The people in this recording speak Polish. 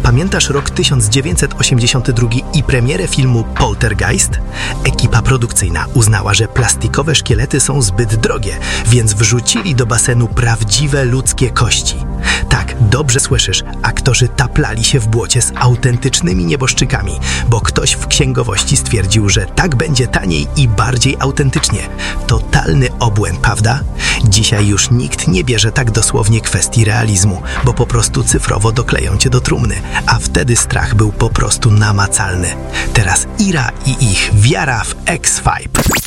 Pamiętasz rok 1982 i premierę filmu Poltergeist? Ekipa produkcyjna uznała, że plastikowe szkielety są zbyt drogie, więc wrzucili do basenu prawdziwe ludzkie kości. Tak, dobrze słyszysz, aktorzy taplali się w błocie z autentycznymi nieboszczykami, bo ktoś w księgowości stwierdził, że tak będzie taniej i bardziej autentycznie. Totalny obłęd, prawda? Dzisiaj już nikt nie bierze tak dosłownie kwestii realizmu, bo po prostu cyfrowo dokleją cię do trumny, a wtedy strach był po prostu namacalny. Teraz Ira i ich wiara w X-Five.